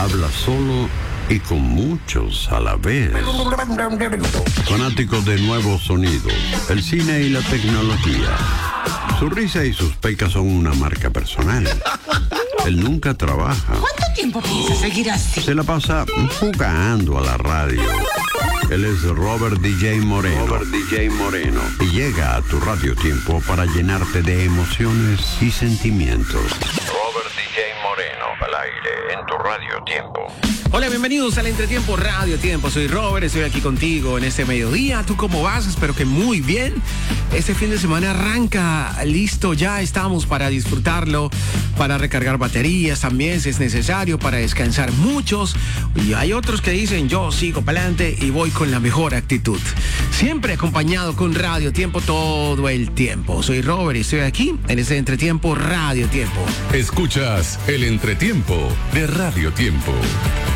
habla solo y con muchos a la vez. Fanático de nuevos sonidos, el cine y la tecnología. Su risa y sus pecas son una marca personal. Él nunca trabaja. ¿Cuánto tiempo piensa seguir así? Se la pasa jugando a la radio. Él es Robert DJ Moreno. Y llega a tu Radio Tiempo para llenarte de emociones y sentimientos. Robert DJ Moreno, al aire, en tu Radio Tiempo. Hola, bienvenidos al Entretiempo Radio Tiempo. Soy Robert, estoy aquí contigo en este mediodía. ¿Tú cómo vas? Espero que muy bien. Este fin de semana arranca, listo, ya estamos para disfrutarlo, para recargar baterías también si es necesario, para descansar muchos. Y hay otros que dicen, yo sigo para adelante y voy con la mejor actitud. Siempre acompañado con Radio Tiempo todo el tiempo. Soy Robert y estoy aquí en este Entretiempo Radio Tiempo. Escuchas el Entretiempo de Radio Tiempo.